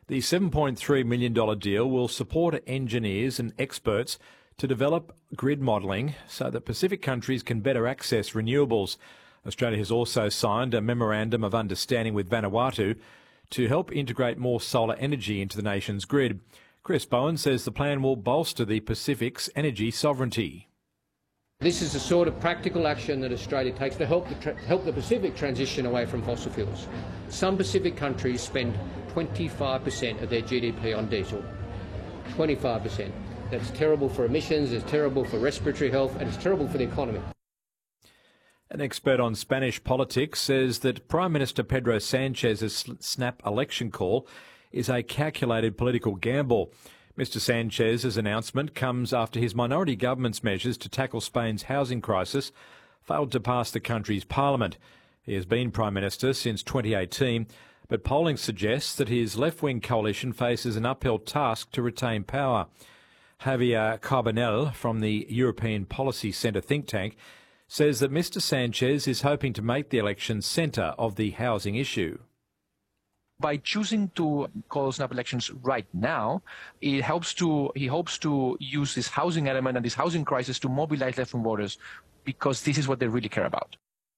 The $7.3 million deal will support engineers and experts to develop grid modelling so that Pacific countries can better access renewables. Australia has also signed a memorandum of understanding with Vanuatu to help integrate more solar energy into the nation's grid. Chris Bowen says the plan will bolster the Pacific's energy sovereignty. This is the sort of practical action that Australia takes to help the Pacific transition away from fossil fuels. Some Pacific countries spend 25% of their GDP on diesel. 25%. That's terrible for emissions, it's terrible for respiratory health, and it's terrible for the economy. An expert on Spanish politics says that Prime Minister Pedro Sanchez's snap election call is a calculated political gamble. Mr Sanchez's announcement comes after his minority government's measures to tackle Spain's housing crisis failed to pass the country's parliament. He has been Prime Minister since 2018, but polling suggests that his left-wing coalition faces an uphill task to retain power. Javier Carbonell from the European Policy Centre think tank says that Mr Sanchez is hoping to make the election centre of the housing issue. By choosing to call snap elections right now, he hopes to use this housing element and this housing crisis to mobilise left-wing voters, because this is what they really care about.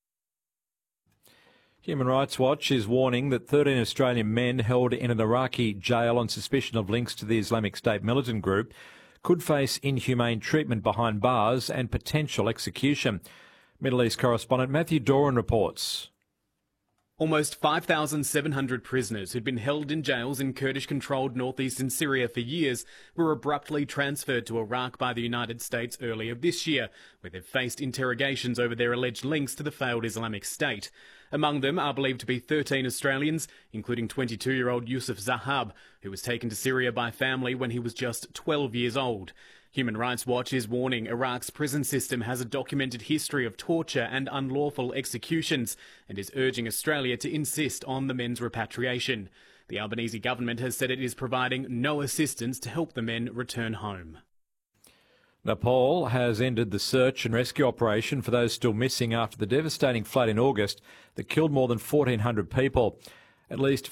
Human Rights Watch is warning that 13 Australian men held in an Iraqi jail on suspicion of links to the Islamic State militant group could face inhumane treatment behind bars and potential execution. Middle East correspondent Matthew Doran reports. Almost 5,700 prisoners who'd been held in jails in Kurdish-controlled northeastern Syria for years were abruptly transferred to Iraq by the United States earlier this year, where they've faced interrogations over their alleged links to the failed Islamic State. Among them are believed to be 13 Australians, including 22-year-old Yusuf Zahab, who was taken to Syria by family when he was just 12 years old. Human Rights Watch is warning Iraq's prison system has a documented history of torture and unlawful executions and is urging Australia to insist on the men's repatriation. The Albanese government has said it is providing no assistance to help the men return home. Nepal has ended the search and rescue operation for those still missing after the devastating flood in August that killed more than 1,400 people. At least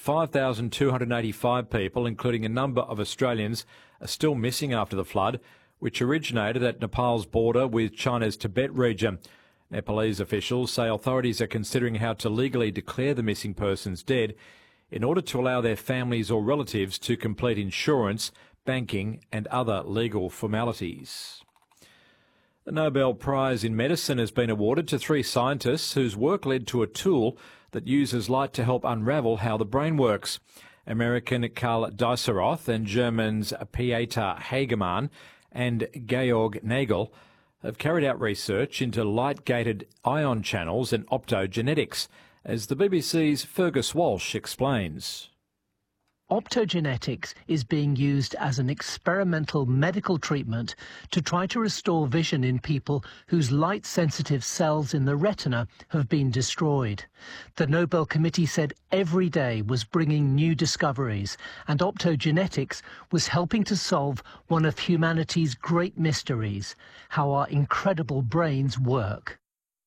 5,285 people, including a number of Australians, are still missing after the flood, which originated at Nepal's border with China's Tibet region. Nepalese officials say authorities are considering how to legally declare the missing persons dead in order to allow their families or relatives to complete insurance, banking and other legal formalities. The Nobel Prize in Medicine has been awarded to 3 scientists whose work led to a tool that uses light to help unravel how the brain works. American Karl Dieseroth and Germans Pieter Hagemann and Georg Nagel have carried out research into light-gated ion channels and optogenetics, as the BBC's Fergus Walsh explains. Optogenetics is being used as an experimental medical treatment to try to restore vision in people whose light-sensitive cells in the retina have been destroyed. The Nobel Committee said every day was bringing new discoveries, and optogenetics was helping to solve one of humanity's great mysteries, how our incredible brains work.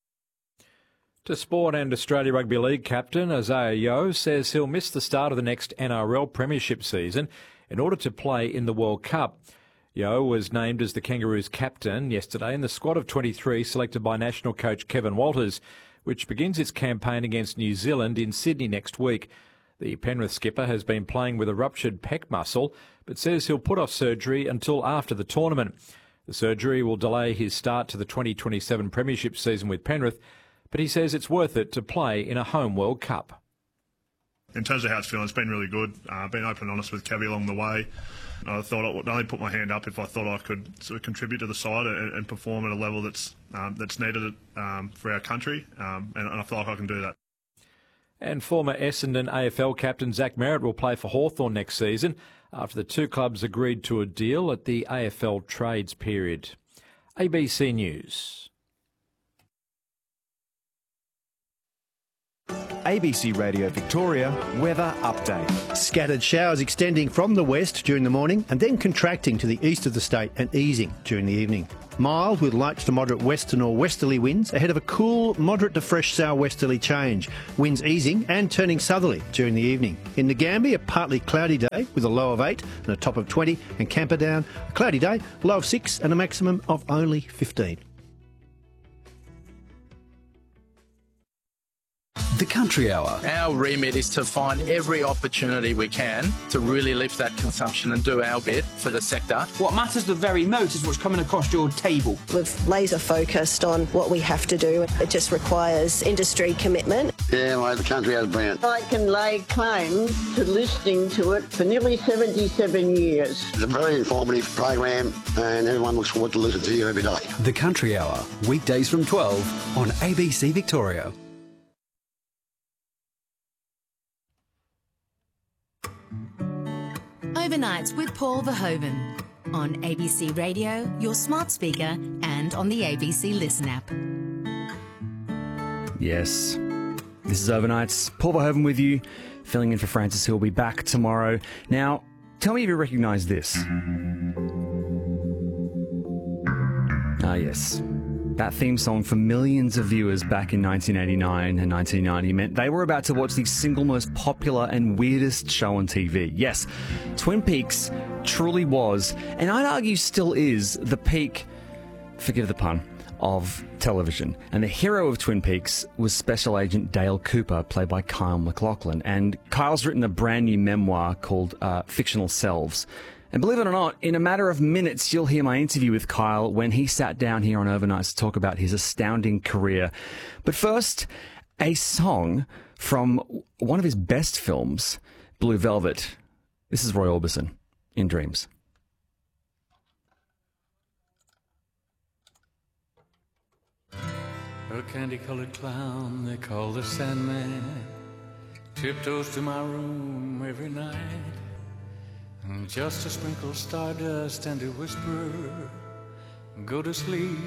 To sport, and Australia Rugby League captain Isaiah Yeo says he'll miss the start of the next NRL Premiership season in order to play in the World Cup. Yeo was named as the Kangaroos captain yesterday in the squad of 23 selected by national coach Kevin Walters, which begins its campaign against New Zealand in Sydney next week. The Penrith skipper has been playing with a ruptured pec muscle, but says he'll put off surgery until after the tournament. The surgery will delay his start to the 2027 Premiership season with Penrith, but he says it's worth it to play in a home World Cup. In terms of how it's feeling, it's been really good. Been open and honest with Kevy along the way. I thought I would only put my hand up if I thought I could sort of contribute to the side and perform at a level that's needed for our country, and I feel like I can do that. And former Essendon AFL captain Zach Merritt will play for Hawthorn next season after the two clubs agreed to a deal at the AFL trades period. ABC News. ABC Radio Victoria weather update. Scattered showers extending from the west during the morning and then contracting to the east of the state and easing during the evening. Mild with light to moderate western or westerly winds ahead of a cool, moderate to fresh southwesterly change. Winds easing and turning southerly during the evening. In Ngambia, a partly cloudy day with a low of 8 and a top of 20. And Camperdown, a cloudy day, low of 6 and a maximum of only 15. The Country Hour. Our remit is to find every opportunity we can to really lift that consumption and do our bit for the sector. What matters the very most is what's coming across your table. We've laser focused on what we have to do. It just requires industry commitment. Yeah, well, the Country Hour is brilliant. I can lay claim to listening to it for nearly 77 years. It's a very informative program and everyone looks forward to listening to you every day. The Country Hour, weekdays from 12 on ABC Victoria. Overnights with Paul Verhoeven on ABC Radio, your smart speaker, and on the ABC Listen app. Yes, this is Overnights. Paul Verhoeven with you, filling in for Francis, who will be back tomorrow. Now, tell me if you recognise this. Ah, yes. That theme song for millions of viewers back in 1989 and 1990 meant they were about to watch the single most popular and weirdest show on TV. Yes, Twin Peaks truly was, and I'd argue still is, the peak, forgive the pun, of television. And the hero of Twin Peaks was Special Agent Dale Cooper, played by Kyle MacLachlan. And Kyle's written a brand new memoir called Fictional Selves. And believe it or not, in a matter of minutes, you'll hear my interview with Kyle when he sat down here on Overnights to talk about his astounding career. But first, a song from one of his best films, Blue Velvet. This is Roy Orbison, In Dreams. A candy-colored clown they call the Sandman tiptoes to my room every night. Just to sprinkle stardust and to whisper, go to sleep,